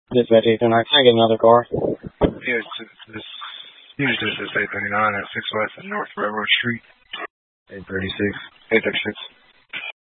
Dispatch 839. Can I get another car? Yeah, this is 839 at 6 West North Railroad Street. 836. 836.